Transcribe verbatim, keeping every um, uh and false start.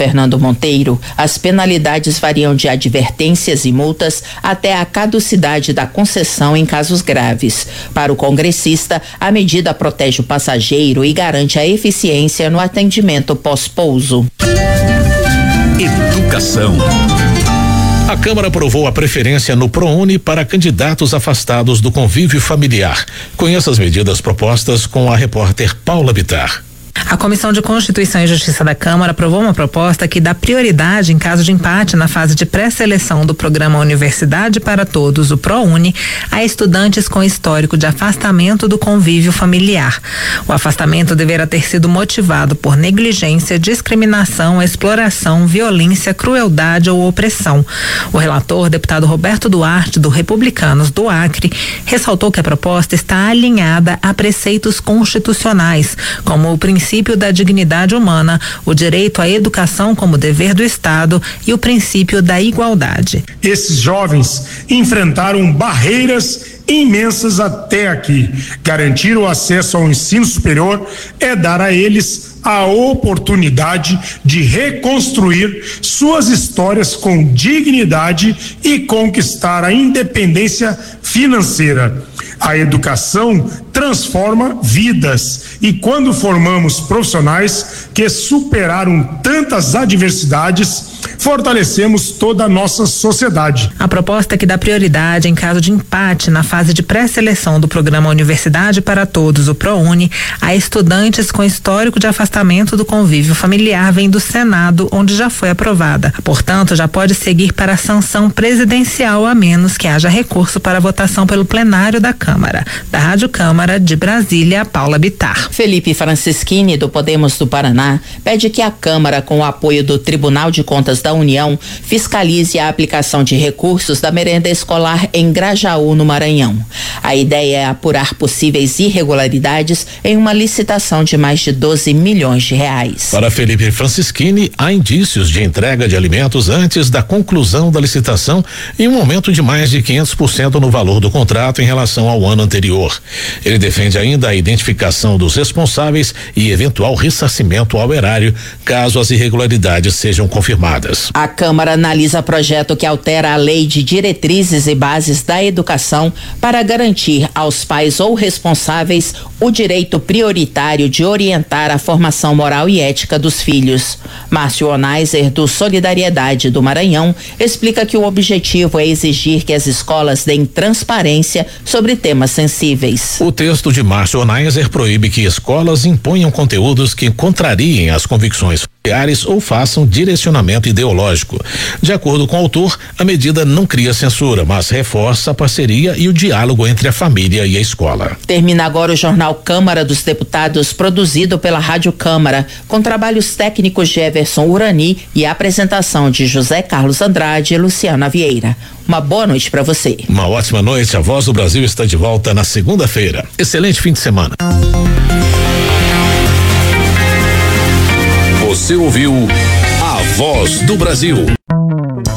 Fernando Monteiro, as penalidades variam de advertências e multas até a caducidade da concessão em casos graves. Para o congressista, a medida protege o passageiro e garante a eficiência no atendimento pós-pouso. Educação. A Câmara aprovou a preferência no ProUni para candidatos afastados do convívio familiar. Conheça as medidas propostas com a repórter Paula Bittar. A Comissão de Constituição e Justiça da Câmara aprovou uma proposta que dá prioridade em caso de empate na fase de pré-seleção do programa Universidade para Todos, o ProUni, a estudantes com histórico de afastamento do convívio familiar. O afastamento deverá ter sido motivado por negligência, discriminação, exploração, violência, crueldade ou opressão. O relator, deputado Roberto Duarte, do Republicanos do Acre, ressaltou que a proposta está alinhada a preceitos constitucionais, como o princípio princípio da dignidade humana, o direito à educação como dever do Estado e o princípio da igualdade. Esses jovens enfrentaram barreiras imensas até aqui. Garantir o acesso ao ensino superior é dar a eles a oportunidade de reconstruir suas histórias com dignidade e conquistar a independência financeira. A educação transforma vidas e quando formamos profissionais que superaram tantas adversidades, fortalecemos toda a nossa sociedade. A proposta que dá prioridade em caso de empate na fase de pré-seleção do programa Universidade para Todos, o ProUni, a estudantes com histórico de afastamento do convívio familiar vem do Senado, onde já foi aprovada. Portanto, já pode seguir para a sanção presidencial, a menos que haja recurso para votação pelo plenário da Câmara. Da Rádio Câmara de Brasília, Paula Bittar. Felipe Francischini, do Podemos do Paraná, pede que a Câmara, com o apoio do Tribunal de Contas da União, fiscalize a aplicação de recursos da merenda escolar em Grajaú, no Maranhão. A ideia é apurar possíveis irregularidades em uma licitação de mais de doze milhões de reais. Para Felipe Francischini, há indícios de entrega de alimentos antes da conclusão da licitação e um aumento de mais de quinhentos por cento no valor do contrato em relação ao ano anterior. Ele defende ainda a identificação dos responsáveis e eventual ressarcimento ao erário, caso as irregularidades sejam confirmadas. A Câmara analisa projeto que altera a Lei de Diretrizes e Bases da Educação para garantir aos pais ou responsáveis o direito prioritário de orientar a formação moral e ética dos filhos. Márcio Onaiser, do Solidariedade do Maranhão, explica que o objetivo é exigir que as escolas deem transparência sobre temas sensíveis. O texto de Márcio Onaiser proíbe que escolas imponham conteúdos que contrariem as convicções familiares ou façam direcionamento ideológico. De acordo com o autor, a medida não cria censura, mas reforça a parceria e o diálogo entre a família e a escola. Termina agora o jornal Câmara dos Deputados, produzido pela Rádio Câmara, com trabalhos técnicos de Everson Urani e a apresentação de José Carlos Andrade e Luciana Vieira. Uma boa noite para você. Uma ótima noite. A Voz do Brasil está de volta na segunda-feira. Excelente fim de semana. Você ouviu A Voz do Brasil.